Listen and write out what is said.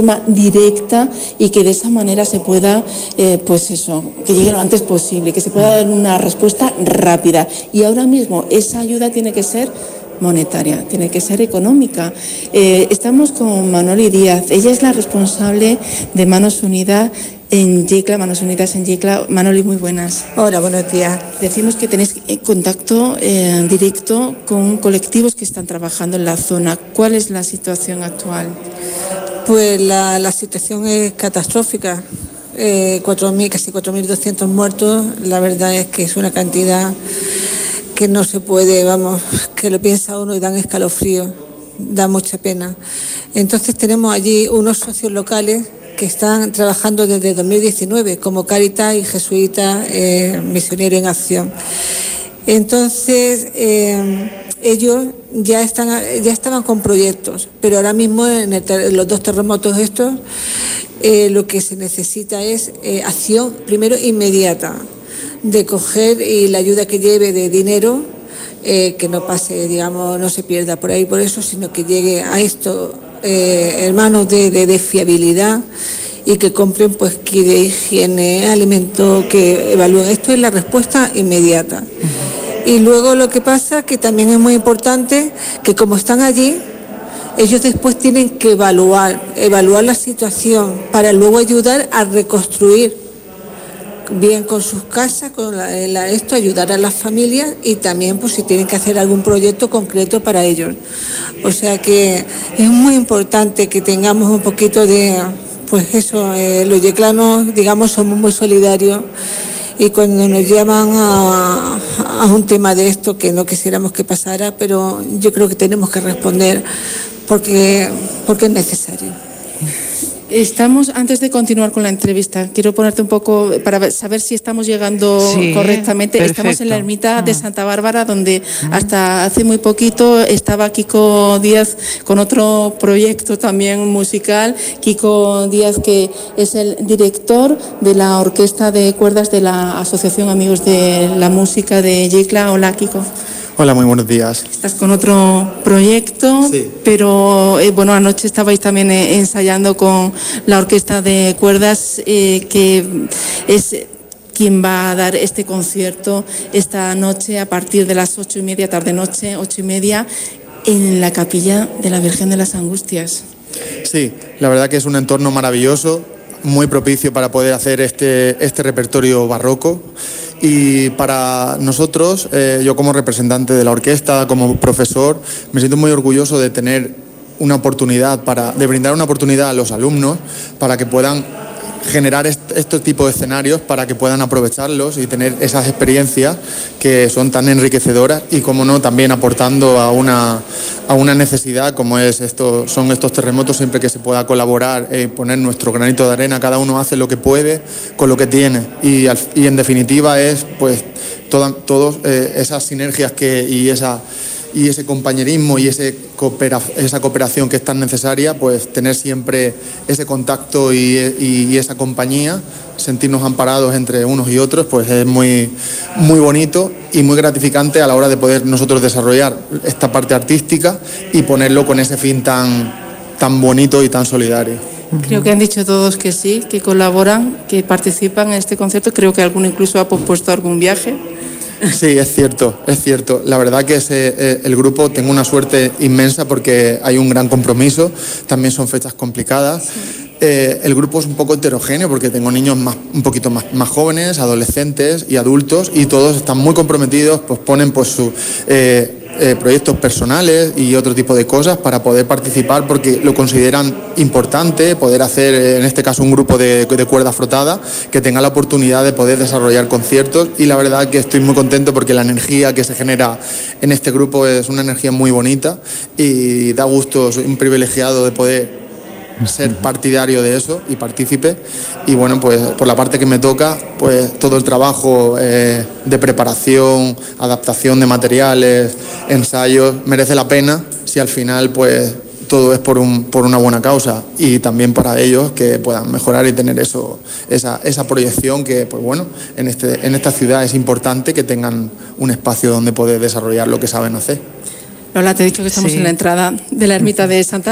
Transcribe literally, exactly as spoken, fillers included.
directa y que de esa manera se pueda, eh, pues eso, que llegue lo antes posible, que se pueda dar una respuesta rápida. Y ahora mismo esa ayuda tiene que ser monetaria, tiene que ser económica. Eh, estamos con Manoli Díaz, ella es la responsable de Manos Unidas en Yecla, Manos Unidas en Yecla. Manoli, muy buenas. Hola, buenos días. Decimos que tenéis contacto eh, directo con colectivos que están trabajando en la zona. ¿Cuál es la situación actual? Pues la, la situación es catastrófica. Eh, cuatro mil, casi cuatro mil doscientos muertos. La verdad es que es una cantidad que no se puede, vamos, que lo piensa uno y dan escalofríos, da mucha pena. Entonces tenemos allí unos socios locales que están trabajando desde dos mil diecinueve como Cáritas y Jesuitas eh, Misioneros en Acción. Entonces eh, ellos ya están ya estaban con proyectos, pero ahora mismo en, el, en los dos terremotos estos eh, lo que se necesita es eh, acción primero inmediata, de coger y la ayuda que lleve de dinero, eh, que no pase, digamos, no se pierda por ahí por eso, sino que llegue a esto eh, hermanos de, de, de fiabilidad y que compren pues kit de higiene, alimentos, que evalúen. Esto es la respuesta inmediata. Y luego lo que pasa, que también es muy importante, que como están allí, ellos después tienen que evaluar, evaluar la situación para luego ayudar a reconstruir bien con sus casas, con la, la, esto, ayudar a las familias y también pues si tienen que hacer algún proyecto concreto para ellos. O sea que es muy importante que tengamos un poquito de, pues eso, eh, los yeclanos, digamos, somos muy solidarios. Y cuando nos llaman a, a un tema de esto, que no quisiéramos que pasara, pero yo creo que tenemos que responder porque, porque es necesario. Estamos, antes de continuar con la entrevista, quiero ponerte un poco, para saber si estamos llegando sí, correctamente. Perfecto. Estamos en la ermita ah. de Santa Bárbara, donde ah. hasta hace muy poquito estaba Kiko Díaz con otro proyecto también musical. Kiko Díaz, que es el director de la Orquesta de Cuerdas de la Asociación Amigos de la Música de Yecla. Hola, Kiko. Hola, muy buenos días. Estás con otro proyecto, sí. pero eh, bueno, anoche estabais también eh, ensayando con la Orquesta de Cuerdas, eh, que es quien va a dar este concierto esta noche a partir de las ocho y media, tarde-noche, ocho y media, en la Capilla de la Virgen de las Angustias. Sí, la verdad que es un entorno maravilloso, muy propicio para poder hacer este, este repertorio barroco. Y para nosotros, eh, yo como representante de la orquesta, como profesor, me siento muy orgulloso de tener una oportunidad, para, de brindar una oportunidad a los alumnos para que puedan generar este, este tipo de escenarios, para que puedan aprovecharlos y tener esas experiencias que son tan enriquecedoras y, como no, también aportando a una, a una necesidad como es esto, son estos terremotos, siempre que se pueda colaborar, eh, poner nuestro granito de arena. Cada uno hace lo que puede con lo que tiene y, y en definitiva es pues todas todos, eh, esas sinergias que, y esa y ese compañerismo y ese coopera, esa cooperación que es tan necesaria, pues tener siempre ese contacto y, y, y esa compañía, sentirnos amparados entre unos y otros, pues es muy, muy bonito y muy gratificante a la hora de poder nosotros desarrollar esta parte artística y ponerlo con ese fin tan, tan bonito y tan solidario. Creo que han dicho todos que sí, que colaboran, que participan en este concierto. Creo que alguno incluso ha pospuesto algún viaje. Sí, es cierto, es cierto. La verdad que ese, eh, el grupo, tengo una suerte inmensa porque hay un gran compromiso, también son fechas complicadas. Sí. Eh, el grupo es un poco heterogéneo porque tengo niños más, un poquito más, más jóvenes, adolescentes y adultos, y todos están muy comprometidos, pues ponen pues sus eh, eh, proyectos personales y otro tipo de cosas para poder participar porque lo consideran importante, poder hacer, en este caso, un grupo de, de cuerda frotada que tenga la oportunidad de poder desarrollar conciertos, y la verdad que estoy muy contento porque la energía que se genera en este grupo es una energía muy bonita y da gusto, soy un privilegiado de poder ser partidario de eso y partícipe. Y bueno, pues por la parte que me toca, pues todo el trabajo eh, de preparación, adaptación de materiales, ensayos, merece la pena si al final pues todo es por, un, por una buena causa, y también para ellos que puedan mejorar y tener eso, esa, esa proyección que, pues bueno, en, este, en esta ciudad es importante que tengan un espacio donde poder desarrollar lo que saben hacer. Lola, te he dicho que estamos sí. en la entrada de la ermita de Santa